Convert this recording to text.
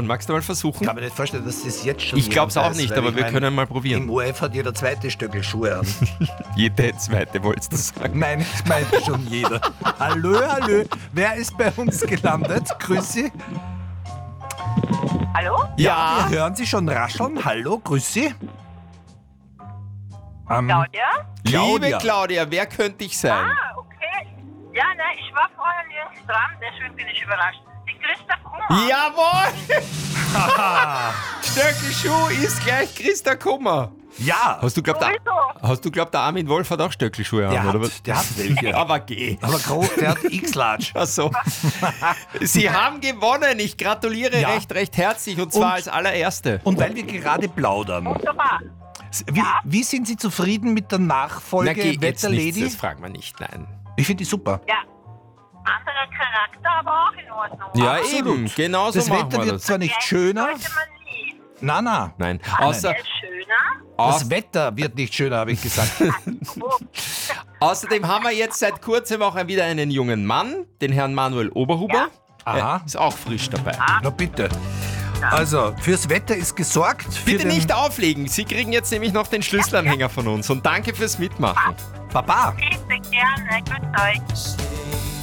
Magst du mal versuchen? Ich kann mir nicht vorstellen, dass das jetzt schon Ich glaube es auch jemand weiß, nicht, weil aber ich wir mein, können mal probieren. Im ORF hat jeder zweite Stöckel Schuhe an. Jede zweite, wolltest du sagen. Nein, das meint schon jeder. Hallo. Wer ist bei uns gelandet? Grüß Sie. Hallo? Ja, Wir hören Sie schon rascheln. Hallo, grüß Sie. Claudia? liebe Claudia, wer könnte ich sein? Ah, okay. Ja, nein, ich war vorher nirgends dran, deswegen bin ich überrascht. Die Christa Kummer. Jawohl! Stöckelschuh ist gleich Christa Kummer. Ja, Hast du glaubt, der Armin Wolf hat auch Stöckelschuhe an, oder was? der hat welche. Aber geh. Aber groß, der hat X-Large. Ach so. Sie haben gewonnen. Ich gratuliere Ja. recht herzlich und zwar Und- als allererste. Und weil wir gerade plaudern, Wunderbar. wie sind Sie zufrieden mit der Nachfolge geh jetzt nichts, Wetterlady? das fragen wir nicht, nein. Ich finde die super. Ja. Anderer Charakter, aber auch in Ordnung. Ja, Absolut. eben. Genau so Das machen Wetter wir wird das. zwar nicht schöner. Sollte man nie. Na. Nein, außer, Der ist schöner. Das Wetter wird nicht schöner, habe ich gesagt. außerdem haben wir jetzt seit kurzem auch wieder einen jungen Mann, den Herrn Manuel Oberhuber. Aha. Ist auch frisch dabei. Na bitte. Also, fürs Wetter ist gesorgt. Für Bitte den nicht auflegen. Sie kriegen jetzt nämlich noch den Schlüsselanhänger von uns. Und danke fürs Mitmachen. Baba. Bitte gerne. Grüß euch.